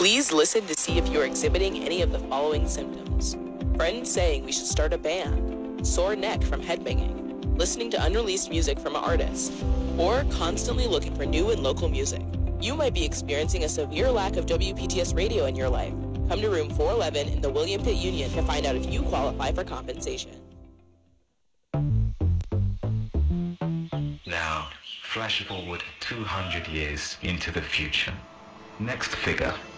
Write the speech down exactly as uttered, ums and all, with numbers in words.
Please listen to see if you're exhibiting any of the following symptoms. Friends saying we should start a band, sore neck from headbanging, listening to unreleased music from an artist, or constantly looking for new and local music. You might be experiencing a severe lack of W P T S radio in your life. Come to room four eleven in the William Pitt Union to find out if you qualify for compensation. Now, flash forward two hundred years into the future. Next figure.